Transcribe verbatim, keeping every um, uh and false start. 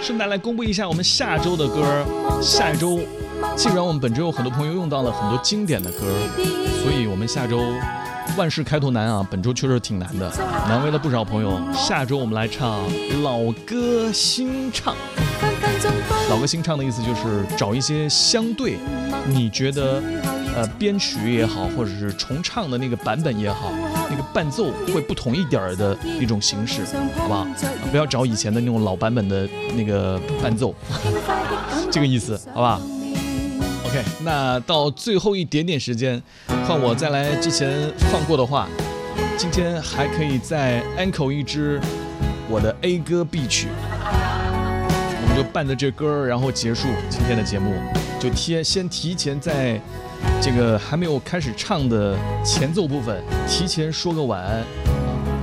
顺带来公布一下我们下周的歌。下一周，既然我们本周有很多朋友用到了很多经典的歌，所以我们下周万事开头难啊，本周确实挺难的，难为了不少朋友。下周我们来唱老歌新唱。老歌新唱的意思就是找一些相对你觉得呃编曲也好，或者是重唱的那个版本也好，那个伴奏会不同一点的一种形式，好不好？不要找以前的那种老版本的那个伴奏，这个意思，好吧 ？OK， 那到最后一点点时间，换我再来之前放过的话，今天还可以再 encore 一支我的 A 歌 B 曲。我们就伴着这歌，然后结束今天的节目。就提先提前在这个还没有开始唱的前奏部分，提前说个晚安。